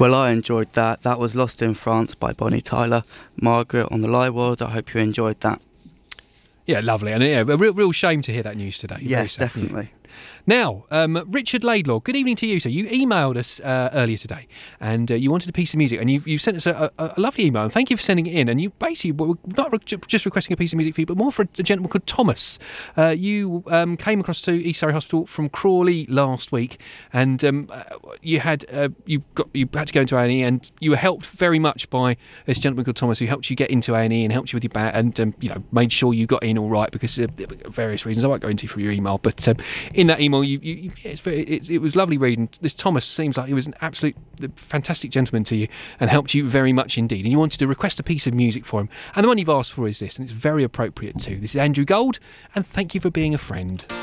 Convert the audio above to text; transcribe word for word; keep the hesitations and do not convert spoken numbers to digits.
Well, I enjoyed that. That was Lost in France by Bonnie Tyler. Margaret on the Live World. I hope you enjoyed that. Yeah, lovely. And yeah, a real, real shame to hear that news today. Yes, definitely. Yeah. Now, um, Richard Laidlaw, good evening to you, sir. You emailed us uh, earlier today and uh, you wanted a piece of music, and you you sent us a, a, a lovely email, and thank you for sending it in. And you basically were not re- just requesting a piece of music for you, but more for a, a gentleman called Thomas. Uh, you um, came across to East Surrey Hospital from Crawley last week, and um, you had uh, you got you had to go into A and E, and you were helped very much by this gentleman called Thomas, who helped you get into A and E and helped you with your back, and um, you know made sure you got in all right because of various reasons I won't go into from your email, but um, in that email you. you It's very, it, it was lovely reading. This Thomas seems like he was an absolute fantastic gentleman to you and helped you very much indeed. And you wanted to request a piece of music for him. And the one you've asked for is this, and it's very appropriate too. This is Andrew Gold, and thank you for being a friend.